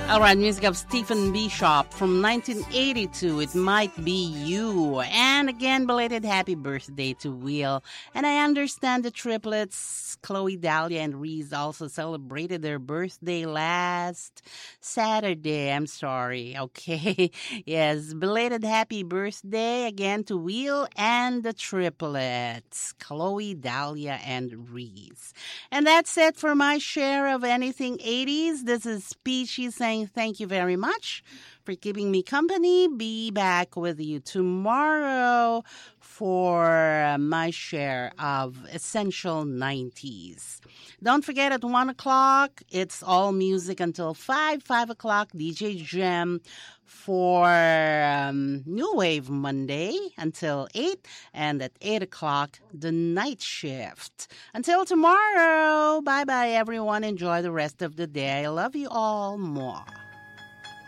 All right, music of Stephen Bishop from 1982. It Might Be You. And again, belated happy birthday to Will. And I understand the triplets, Chloe, Dahlia, and Reese, also celebrated their birthday last Saturday. I'm sorry. Okay. Yes, belated happy birthday again to Will and the triplets, Chloe, Dahlia, and Reese. And that's it for my share of anything 80s. This is Peachy saying thank you very much for keeping me company. Be back with you tomorrow for my share of Essential 90s. Don't forget at 1 o'clock, it's all music until 5 o'clock, DJ Gem for New Wave Monday until 8, and at 8 o'clock, the night shift. Until tomorrow, bye-bye everyone. Enjoy the rest of the day. I love you all more.